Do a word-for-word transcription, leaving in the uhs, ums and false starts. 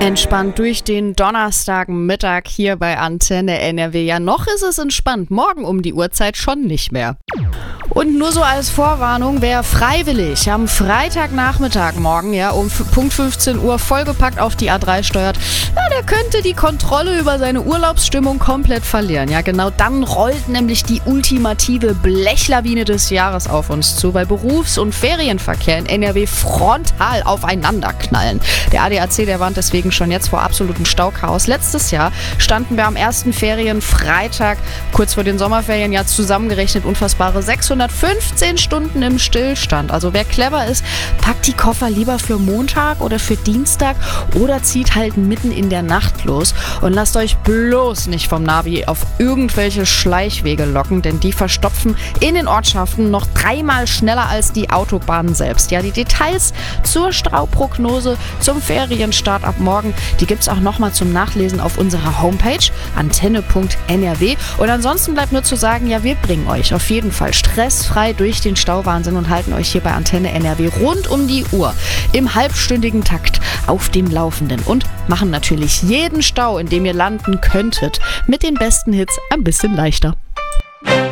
Entspannt durch den Donnerstagmittag hier bei Antenne N R W. Ja, noch ist es entspannt. Morgen um die Uhrzeit schon nicht mehr. Und nur so als Vorwarnung, wer freiwillig am Freitagnachmittag morgen ja um Punkt fünfzehn Uhr vollgepackt auf die A drei steuert, ja, der könnte die Kontrolle über seine Urlaubsstimmung komplett verlieren. Ja, genau dann rollt nämlich die ultimative Blechlawine des Jahres auf uns zu, weil Berufs- und Ferienverkehr in N R W frontal aufeinander knallen. Der A D A C, der warnt deswegen schon jetzt vor absolutem Stauchaos. Letztes Jahr standen wir am ersten Ferienfreitag, kurz vor den Sommerferien, ja zusammengerechnet unfassbare sechshundertfünfzehn Stunden im Stillstand. Also wer clever ist, packt die Koffer lieber für Montag oder für Dienstag oder zieht halt mitten in der Nacht los und lasst euch bloß nicht vom Navi auf irgendwelche Schleichwege locken, denn die verstopfen in den Ortschaften noch dreimal schneller als die Autobahnen selbst. Ja, die Details zur Stauprognose zum Ferienstart ab morgen, die gibt's auch nochmal zum Nachlesen auf unserer Homepage antenne punkt n r w. Und ansonsten bleibt nur zu sagen, ja, wir bringen euch auf jeden Fall stressfrei durch den Stauwahnsinn und halten euch hier bei Antenne N R W rund um die Uhr im halbstündigen Takt auf dem Laufenden und machen natürlich jeden Stau, in dem ihr landen könntet, mit den besten Hits ein bisschen leichter.